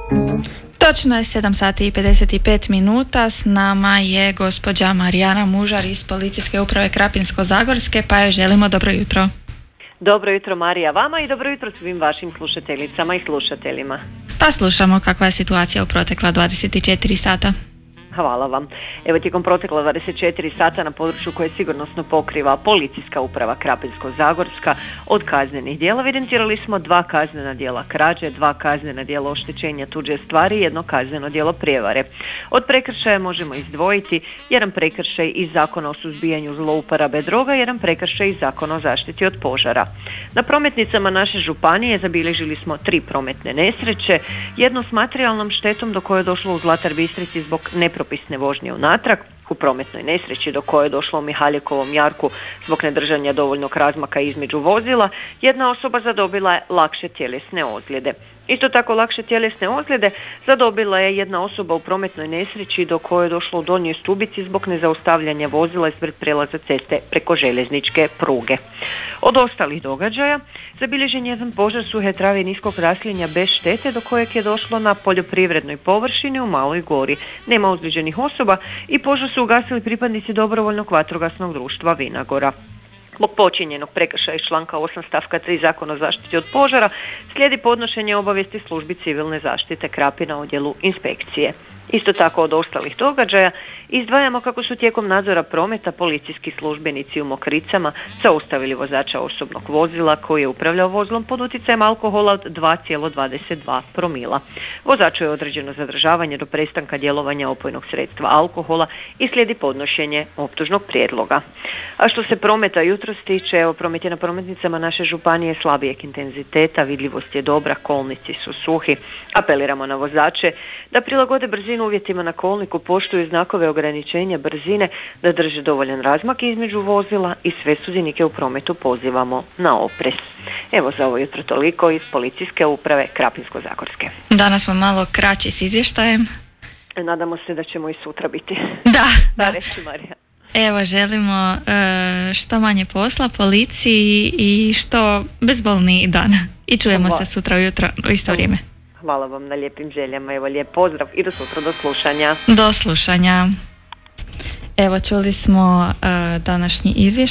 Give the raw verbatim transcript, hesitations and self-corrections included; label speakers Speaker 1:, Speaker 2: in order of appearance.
Speaker 1: Točno je sedam sati i pedeset pet minuta, s nama je gospođa Marijana Mužar iz Policijske uprave Krapinsko-zagorske, pa joj želimo dobro jutro.
Speaker 2: Dobro jutro Marija vama i dobro jutro svim vašim slušateljicama i slušateljima.
Speaker 1: Pa slušamo kakva je situacija u protekla dvadeset četiri sata.
Speaker 2: Hvala vam. Evo, tijekom protekla dvadeset četiri sata na području koje sigurnosno pokriva Policijska uprava Krapinsko-zagorska od kaznenih djela evidentirali smo dva kaznena djela krađe, dva kaznena djela oštećenja tuđe stvari i jedno kazneno djelo prijevare. Od prekršaja možemo izdvojiti jedan prekršaj iz Zakona o suzbijanju zlouporabe droga, jedan prekršaj iz Zakona o zaštiti od požara. Na prometnicama naše županije zabilježili smo tri prometne nesreće, jednu s materijalnom štetom do koje je došlo u Zlatar Bistrici zbog nepropisne propisne vožnje unatrag, u prometnoj nesreći do koje je došlo u Mihaljekovom jarku zbog nedržanja dovoljnog razmaka između vozila, jedna osoba zadobila je lakše tjelesne ozljede. Isto tako lakše tjelesne ozljede zadobila je jedna osoba u prometnoj nesreći do koje je došlo u Donjoj Stubici zbog nezaustavljanja vozila ispred prelaza ceste preko željezničke pruge. Od ostalih događaja zabilježen je jedan požar suhe trave i niskog raslinja bez štete do kojeg je došlo na poljoprivrednoj površini u Maloj Gori. Nema ozlijeđenih osoba i požar su ugasili pripadnici dobrovoljnog vatrogasnog društva Vinagora. Zbog počinjenog prekršaja iz članka osam stavka tri Zakona o zaštiti od požara slijedi podnošenje obavijesti službi civilne zaštite Krapina odjelu inspekcije. Isto tako od ostalih događaja izdvajamo kako su tijekom nadzora prometa policijski službenici u Mokricama zaustavili vozača osobnog vozila koji je upravljao vozilom pod utjecajem alkohola od dva zarez dvadeset dva promila. Vozaču je određeno zadržavanje do prestanka djelovanja opojnog sredstva alkohola i slijedi podnošenje optužnog prijedloga. A što se prometa jutros tiče, evo, promet je na prometnicama naše županije slabijeg intenziteta, vidljivost je dobra, kolnici su suhi. Apeliramo na vozače da prilagode brzinu uvjetima na kolniku, poštuju znakove ograničenja brzine, da drže dovoljan razmak između vozila i sve sudionike u prometu pozivamo na oprez. Evo, za ovo jutro toliko iz Policijske uprave Krapinsko-zagorske.
Speaker 1: Danas smo malo kraći s izvještajem.
Speaker 2: Nadamo se da ćemo i sutra biti.
Speaker 1: Da, da.
Speaker 2: Da, reći Marija.
Speaker 1: Evo, želimo uh, što manje posla policiji i što bezbolniji dan. I čujemo
Speaker 2: Hvala.
Speaker 1: se sutra ujutro u isto vrijeme.
Speaker 2: Hvala vam na lijepim željama. Evo, lijep pozdrav i do sutra, do slušanja.
Speaker 1: Do slušanja. Evo, čuli smo uh, današnji izvještaj.